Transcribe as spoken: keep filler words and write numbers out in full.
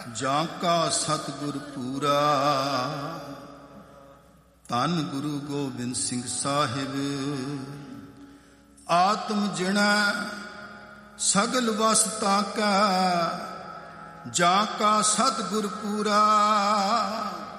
ਜਾਂ ਕਾ ਸਤਿਗੁਰ ਪੂਰਾ। ਧੰਨ ਗੁਰੂ ਗੋਬਿੰਦ ਸਿੰਘ ਸਾਹਿਬ। ਆਤਮ ਜਿਣੈ ਸਗਲ ਵਸਤਾ ਕੈ, ਜਾਂ ਕਾ ਸਤਿਗੁਰ ਪੂਰਾ।